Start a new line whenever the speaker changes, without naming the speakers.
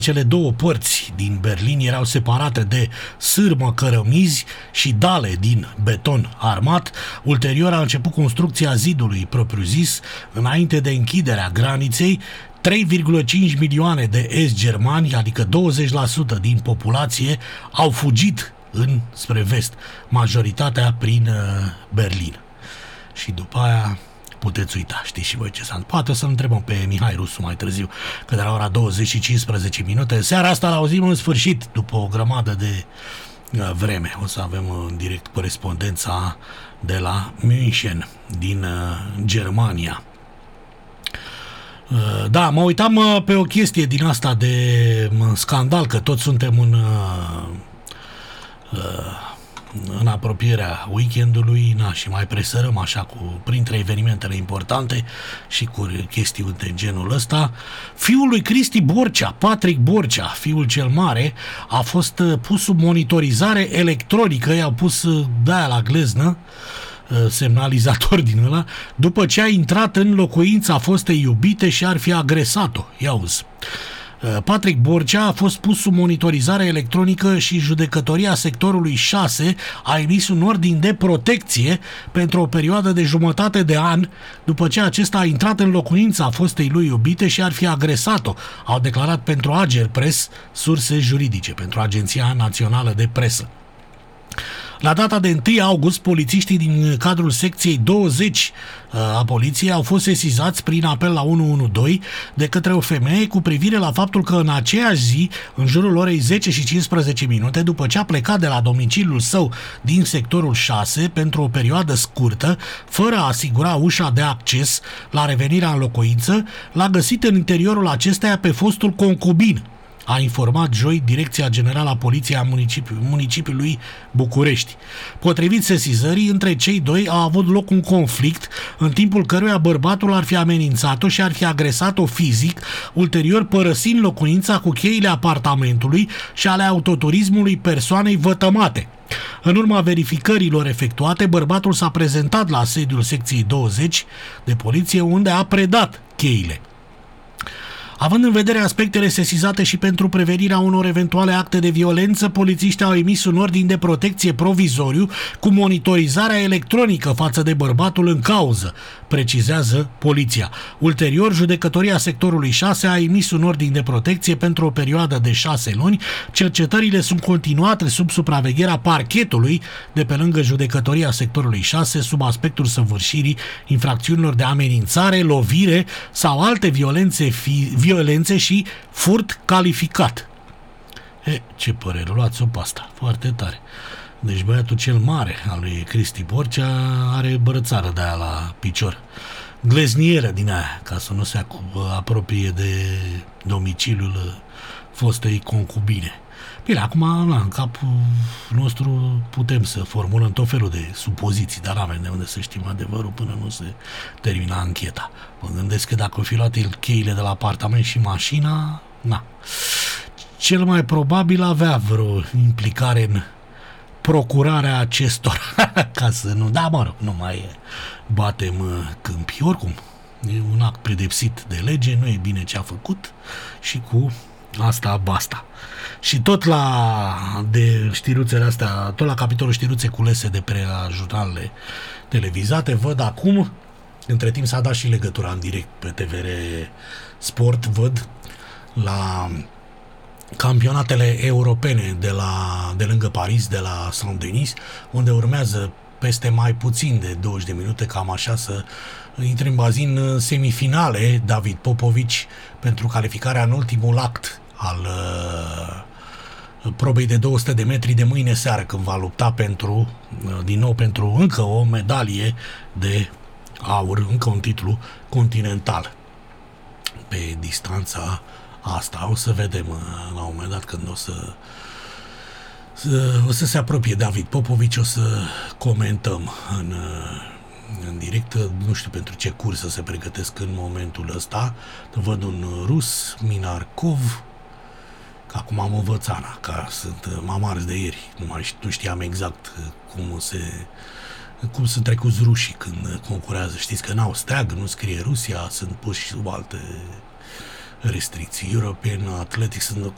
Cele două părți din Berlin erau separate de sârmă, cărămizi și dale din beton armat. Ulterior a început construcția zidului propriu-zis, înainte de închiderea graniței. 3,5 milioane de est-germani, adică 20% din populație, au fugit spre vest, majoritatea prin Berlin. Și după aia puteți uita, știți și voi ce s-a întâmplat. Poate să-l întrebăm pe Mihai Rusu mai târziu, că de la ora 20 și 15 minute. Seara asta l-auzim în sfârșit, după o grămadă de vreme. O să avem în direct corespondența de la München, din Germania. Da, mă uitam pe o chestie din asta de scandal, că toți suntem în apropierea weekendului, și mai presărăm așa printre evenimentele importante și cu chestiuni de genul ăsta. Fiul lui Cristi Borcea, Patrick Borcea, fiul cel mare, a fost pus sub monitorizare electronică, i-au pus de-aia la gleznă, semnalizator din ăla, după ce a intrat în locuința fostei iubite și ar fi agresat-o. Ia-uzi. Patrick Borcea a fost pus sub monitorizare electronică și judecătoria sectorului 6 a emis un ordin de protecție pentru o perioadă de jumătate de an după ce acesta a intrat în locuința fostei lui iubite și ar fi agresat-o, au declarat pentru Agerpress surse juridice, pentru Agenția Națională de Presă. La data de 1 august, polițiștii din cadrul secției 20 a poliției au fost sesizați prin apel la 112 de către o femeie cu privire la faptul că în aceeași zi, în jurul orei 10 și 15 minute, după ce a plecat de la domiciliul său din sectorul 6 pentru o perioadă scurtă, fără a asigura ușa de acces la revenirea în locuință, l-a găsit în interiorul acesteia pe fostul concubin, a informat joi Direcția Generală a Poliției a municipiului București. Potrivit sesizării, între cei doi a avut loc un conflict, în timpul căruia bărbatul ar fi amenințat-o și ar fi agresat-o fizic, ulterior părăsind locuința cu cheile apartamentului și ale autoturismului persoanei vătămate. În urma verificărilor efectuate, bărbatul s-a prezentat la sediul secției 20 de poliție, unde a predat cheile. Având în vedere aspectele sesizate și pentru prevenirea unor eventuale acte de violență, polițiștii au emis un ordin de protecție provizoriu cu monitorizarea electronică față de bărbatul în cauză, precizează poliția. Ulterior, judecătoria sectorului 6 a emis un ordin de protecție pentru o perioadă de 6 luni. Cercetările sunt continuate sub supravegherea parchetului de pe lângă judecătoria sectorului 6 sub aspectul săvârșirii infracțiunilor de amenințare, lovire sau alte violențe și furt calificat. Ce părere, luați-o pe asta, foarte tare. Deci băiatul cel mare al lui Cristi Borcea are bărățară de aia la picior. Gleznieră din aia, ca să nu se apropie de domiciliul fostei concubine. Bine, acum în capul nostru putem să formulăm tot felul de supoziții, dar n-avem de unde să știm adevărul până nu se termina ancheta. Mă gândesc că dacă o fi luat el cheile de la apartament și mașina, cel mai probabil avea vreo implicare în procurarea acestor, ca să nu, nu mai batem câmpii. Oricum, e un act pedepsit de lege, nu e bine ce a făcut și cu asta basta. Și tot de știruțele astea, tot la capitolul știruțe culese de pe la jurnalele televizate, văd acum, între timp s-a dat și legătura în direct pe TVR Sport, văd la campionatele europene de lângă Paris, de la Saint-Denis, unde urmează peste mai puțin de 20 de minute, cam așa, să intre în bazin semifinale David Popovici pentru calificarea în ultimul act al probei de 200 de metri de mâine seară, când va lupta din nou pentru încă o medalie de aur, încă un titlu continental pe distanța asta. O să vedem la un moment dat, când o să se apropie David Popovici, o să comentăm în direct, nu știu pentru ce cursă se pregătesc în momentul ăsta. Văd un rus, Minarkov, că acum am învățat, că m-am ars de ieri, nu știam exact cum sunt trecuți rușii când concurează. Știți că n-au steag, nu scrie Rusia, sunt puși sub alte restricții. European Athletics